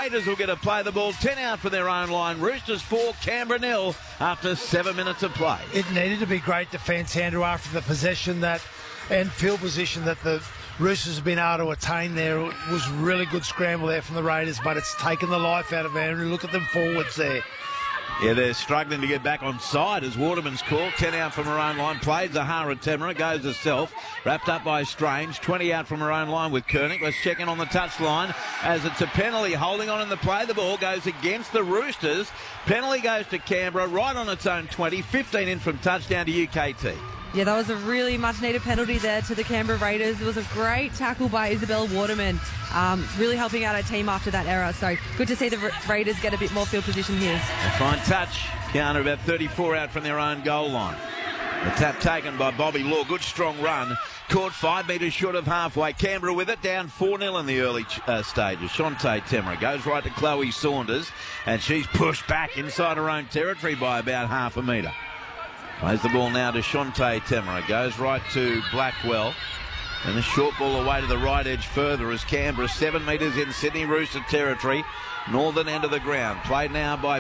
Raiders will get to play the ball. 10 out for their own line. Roosters 4, Canberra 0 after 7 minutes of play. It needed to be great defence, Andrew, after the possession and field position that the Roosters have been able to attain there. It was really good scramble there from the Raiders, but it's taken the life out of Andrew. Look at them forwards there. Yeah, they're struggling to get back on side as Waterman's called. 10 out from her own line. Played Zahara Temera. Goes herself. Wrapped up by Strange. 20 out from her own line with Koenig. Let's check in on the touchline as it's a penalty. Holding on in the play. The ball goes against the Roosters. Penalty goes to Canberra right on its own 20. 15 in from touchdown to UKT. Yeah, that was a really much-needed penalty there to the Canberra Raiders. It was a great tackle by Isabel Waterman, really helping out our team after that error. So good to see the Raiders get a bit more field position here. A fine touch. Counter about 34 out from their own goal line. The tap taken by Bobby Law. Good strong run. Caught 5 metres short of halfway. Canberra with it, down 4-0 in the early stages. Shante Temera goes right to Chloe Saunders, and she's pushed back inside her own territory by about half a metre. Plays the ball now to Shante Temera. Goes right to Blackwell. And the short ball away to the right edge further as Canberra 7 metres in Sydney Rooster territory. Northern end of the ground. Played now by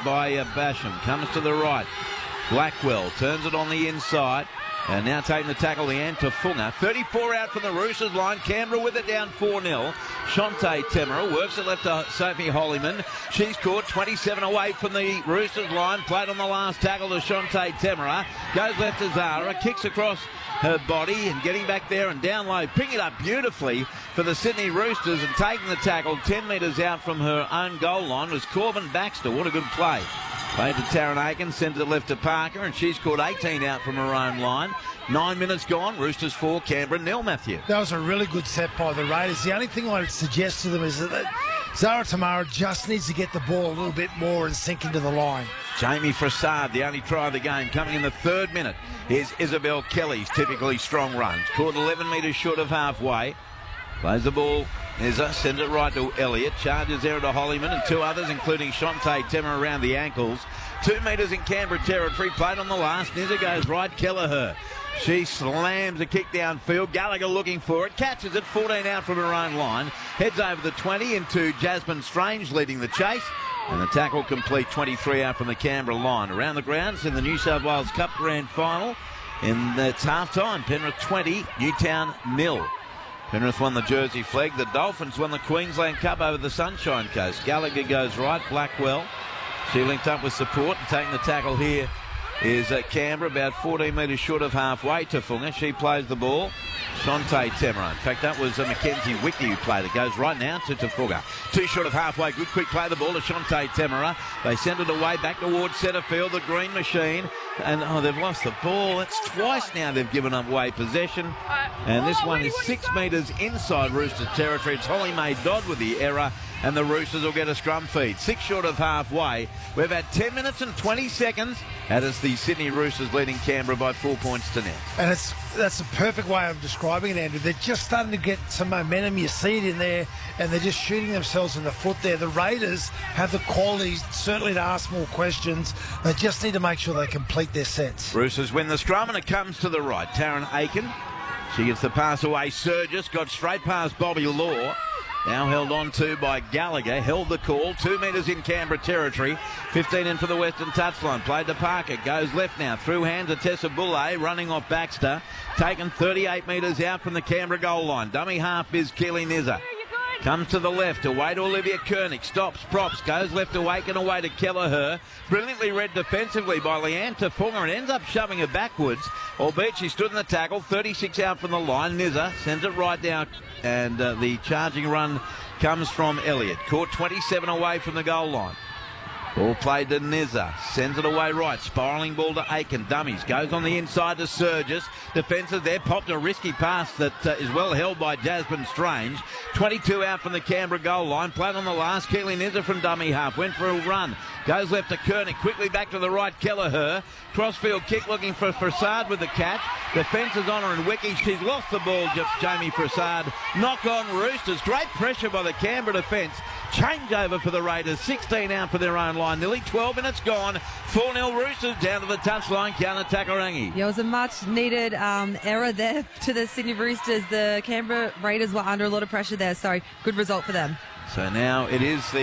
Basham. Comes to the right. Blackwell turns it on the inside. And now taking the tackle, the end to Funga. 34 out from the Roosters line. Canberra with it down 4-0. Shante Temera works it left to Sophie Hollyman. She's caught 27 away from the Roosters line. Played on the last tackle to Shante Temera. Goes left to Zara. Kicks across her body and getting back there and down low. Picking it up beautifully for the Sydney Roosters and taking the tackle 10 metres out from her own goal line was Corbin Baxter. What a good play. Played to Taryn Aiken, sent it left to Parker, and she's caught 18 out from her own line. 9 minutes gone, Roosters 4, Canberra 0, Matthew. That was a really good set by the Raiders. The only thing I would suggest to them is that Zara Temera just needs to get the ball a little bit more and sink into the line. Jamie Frassard, the only try of the game, coming in the 3rd minute. Here's Isabel Kelly's typically strong runs. Caught 11 metres short of halfway. Plays the ball. Nizza sends it right to Elliott. Charges there to Hollyman and 2 others, including Shante Temera around the ankles. 2 metres in Canberra territory. Played on the last. Nizza goes right. Kelleher. She slams a kick downfield. Gallagher looking for it. Catches it. 14 out from her own line. Heads over the 20 into Jasmine Strange leading the chase. And the tackle complete. 23 out from the Canberra line. Around the grounds in the New South Wales Cup Grand Final. It's half-time. Penrith 20, Newtown 0. Penrith won the Jersey flag. The Dolphins won the Queensland Cup over the Sunshine Coast. Gallagher goes right. Blackwell. She linked up with support and taking the tackle here is Canberra, about 14 metres short of halfway to Funga. She plays the ball. Shante Temera. In fact, that was Mackenzie Wickney who played it. Goes right now to Tafuga. 2 short of halfway. Good quick play. The ball to Shante Temera. They send it away back towards centre field. The green machine. And, they've lost the ball. It's twice now they've given away possession. And this one is 6 metres inside Rooster territory. It's Holly Mae Dodd with the error. And the Roosters will get a scrum feed. 6 short of halfway. We've had 10 minutes and 20 seconds. And it's the Sydney Roosters leading Canberra by 4 points to 0. And that's a perfect way of describing it, Andrew. They're just starting to get some momentum. You see it in there, and they're just shooting themselves in the foot there. The Raiders have the quality, certainly, to ask more questions. They just need to make sure they complete their sets. Roosters win the scrum, and it comes to the right. Taryn Aiken. She gets the pass away. Surgis got straight past Bobby Law. Now held on to by Gallagher. Held the call. 2 metres in Canberra territory. 15 in for the Western touchline. Played to Parker. Goes left now. Through hands of Tessa Bulle. Running off Baxter. Taken 38 metres out from the Canberra goal line. Dummy half is Keely Nizza. Comes to the left, away to Olivia Koenig. Stops, props, goes left to Aiken, away to Kelleher. Brilliantly read defensively by Leanne Tafunga and ends up shoving her backwards. Albeit she stood in the tackle, 36 out from the line. Nizza sends it right down, and the charging run comes from Elliott. Caught 27 away from the goal line. Ball played to Nizza. Sends it away right. Spiralling ball to Aiken. Dummies. Goes on the inside to Surgis. Defences there. Popped a risky pass that is well held by Jasmine Strange. 22 out from the Canberra goal line. Played on the last. Keely Nizza from dummy half. Went for a run. Goes left to Koenig. Quickly back to the right. Kelleher. Crossfield kick looking for Frassard with the catch. Defence is on her and Wiki. She's lost the ball, Jamie Frassard. Knock on Roosters. Great pressure by the Canberra defence. Change over for the Raiders. 16 out for their own line. Nearly 12 minutes gone. 4-0 Roosters down to the touchline. Kiana Takarangi. Yeah, it was a much needed error there to the Sydney Roosters. The Canberra Raiders were under a lot of pressure there, so good result for them. So now it is the